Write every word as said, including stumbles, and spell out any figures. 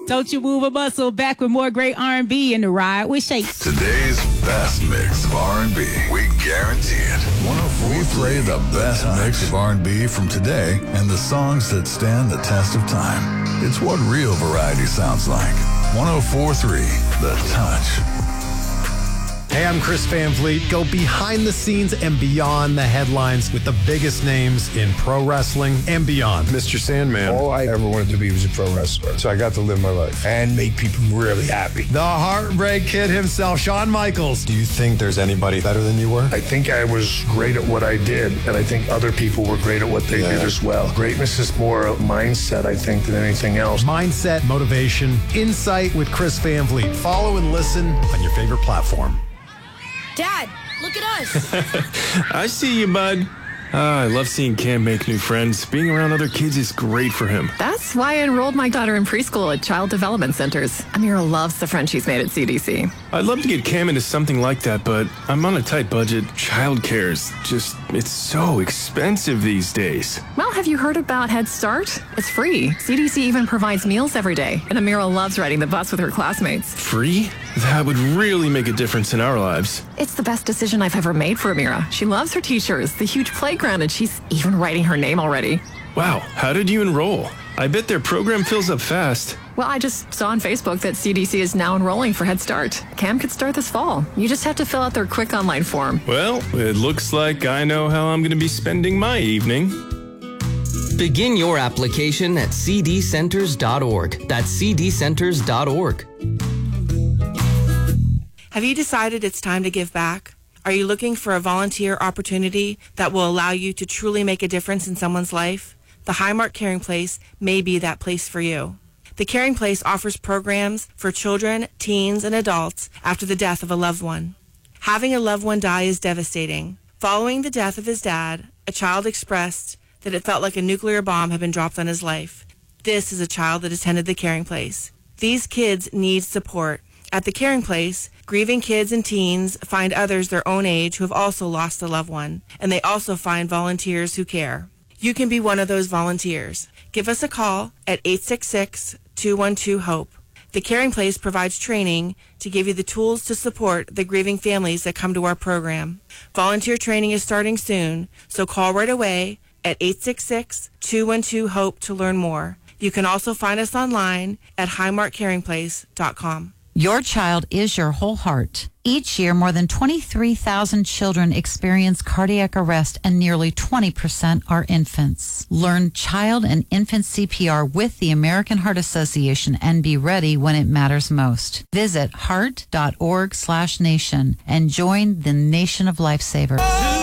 Don't you move a muscle. Back with more great R and B in the Ride with Shakes. Today's best mix of R and B. We guarantee it. We play the best mix of R and B from today and the songs that stand the test of time. It's what real variety sounds like. one oh four point three The Touch. Hey, I'm Chris Van Vliet. Go behind the scenes and beyond the headlines with the biggest names in pro wrestling and beyond. Mister Sandman. All I ever wanted to be was a pro wrestler. So I got to live my life and make people really happy. The Heartbreak Kid himself, Shawn Michaels. Do you think there's anybody better than you were? I think I was great at what I did, and I think other people were great at what they Yeah. did as well. Greatness is more a mindset, I think, than anything else. Mindset, motivation, insight with Chris Van Vliet. Follow and listen on your favorite platform. Dad, look at us. I see you, bud. Ah, I love seeing Cam make new friends. Being around other kids is great for him. That's why I enrolled my daughter in preschool at Child Development Centers. Amira loves the friends she's made at C D C. I'd love to get Cam into something like that, but I'm on a tight budget. Childcare's just, it's so expensive these days. Well, have you heard about Head Start? It's free. C D C even provides meals every day, and Amira loves riding the bus with her classmates. Free? That would really make a difference in our lives. It's the best decision I've ever made for Amira. She loves her teachers, the huge playground, and she's even writing her name already. Wow, how did you enroll? I bet their program fills up fast. Well, I just saw on Facebook that C D C is now enrolling for Head Start. Cam could start this fall. You just have to fill out their quick online form. Well, it looks like I know how I'm going to be spending my evening. Begin your application at c d centers dot org. That's c d centers dot org. Have you decided it's time to give back? Are you looking for a volunteer opportunity that will allow you to truly make a difference in someone's life? The Highmark Caring Place may be that place for you. The Caring Place offers programs for children, teens, and adults after the death of a loved one. Having a loved one die is devastating. Following the death of his dad, a child expressed that it felt like a nuclear bomb had been dropped on his life. This is a child that attended the Caring Place. These kids need support. At the Caring Place, grieving kids and teens find others their own age who have also lost a loved one, and they also find volunteers who care. You can be one of those volunteers. Give us a call at eight six six, two one two, HOPE. The Caring Place provides training to give you the tools to support the grieving families that come to our program. Volunteer training is starting soon, so call right away at eight six six, two one two, HOPE to learn more. You can also find us online at highmark caring place dot com. Your child is your whole heart. Each year, more than twenty-three thousand children experience cardiac arrest, and nearly twenty percent are infants. Learn child and infant C P R with the American Heart Association and be ready when it matters most. Visit heart dot org slash nation and join the nation of lifesavers.